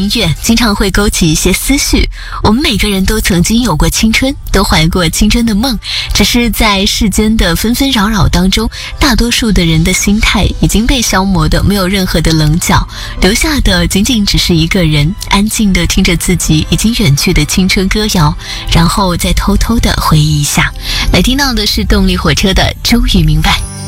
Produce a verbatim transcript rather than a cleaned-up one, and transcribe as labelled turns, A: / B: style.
A: 音乐经常会勾起一些思绪。我们每个人都曾经有过青春，都怀过青春的梦，只是在世间的纷纷扰扰当中，大多数的人的心态已经被消磨的没有任何的棱角，留下的仅仅只是一个人安静地听着自己已经远去的青春歌谣，然后再偷偷地回忆一下。来听到的是动力火车的终于明白。